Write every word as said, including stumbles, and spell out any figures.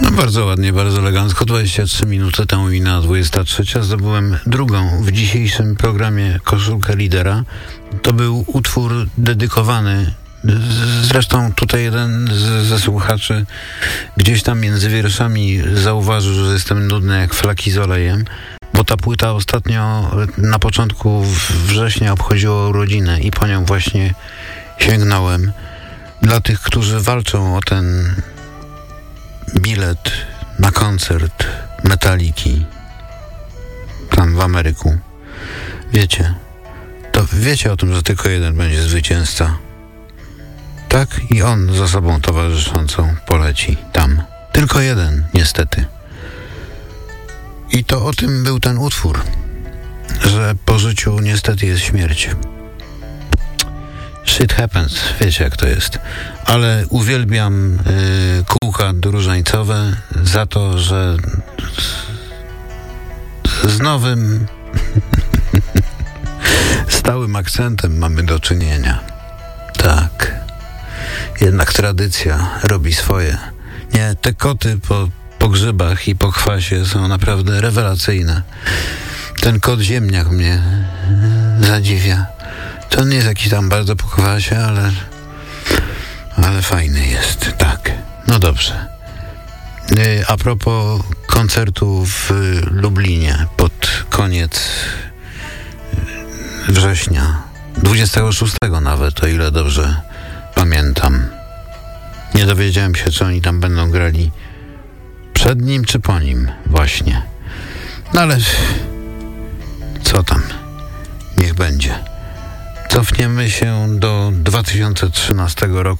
No bardzo ładnie, bardzo elegancko. dwadzieścia trzy minuty temu minęła dwudziesta trzecia. Zdobyłem drugą w dzisiejszym programie koszulkę lidera. To był utwór dedykowany. Zresztą tutaj jeden z, ze słuchaczy gdzieś tam między wierszami zauważył, że jestem nudny jak flaki z olejem, bo ta płyta ostatnio na początku września obchodziła urodzinę i po nią właśnie sięgnąłem. Dla tych, którzy walczą o ten bilet na koncert Metaliki tam w Ameryku. Wiecie, to wiecie o tym, że tylko jeden będzie zwycięzca. Tak? I on z osobą towarzyszącą poleci tam. Tylko jeden, niestety. I to o tym był ten utwór, że po życiu niestety jest śmierć. Shit happens, wiecie jak to jest. Ale uwielbiam y, kółka różańcowe za to, że z, z nowym stałym akcentem mamy do czynienia. Tak. Jednak tradycja robi swoje. Nie, te koty po, po grzybach i po kwasie są naprawdę rewelacyjne. Ten kot ziemniak mnie zadziwia. To nie jest jakiś tam bardzo po kwasie, ale ale fajny jest, tak. No dobrze. A propos koncertu w Lublinie pod koniec września, dwudziestego szóstego nawet, o ile dobrze pamiętam. Nie dowiedziałem się, czy oni tam będą grali przed nim, czy po nim właśnie. No ale co tam? Niech będzie. Cofniemy się do dwa tysiące trzynastego roku.